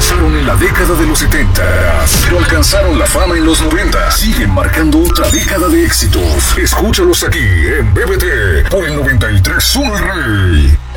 empezaron en la década de los 70, pero alcanzaron la fama en los 90. Siguen marcando otra década de éxitos. Escúchalos aquí en BBT por el 93.1 El Rey.